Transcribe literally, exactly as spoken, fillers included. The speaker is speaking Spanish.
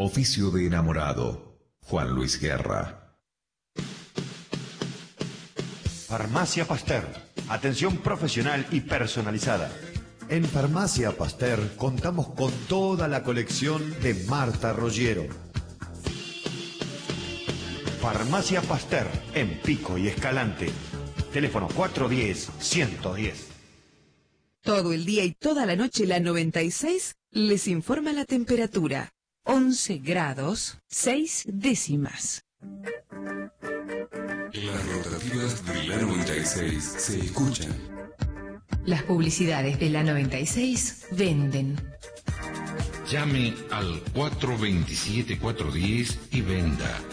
Oficio de enamorado. Juan Luis Guerra. Farmacia Pasteur. Atención profesional y personalizada. En Farmacia Pasteur contamos con toda la colección de Marta Roggiero. Farmacia Pasteur, en Pico y Escalante. Teléfono cuatro uno cero, uno uno cero. Todo el día y toda la noche la noventa y seis les informa la temperatura. once grados, seis décimas. Las rotativas de la noventa y seis se escuchan. Las publicidades de la noventa y seis venden. Llame al cuatro dos siete, cuatro uno cero y venda.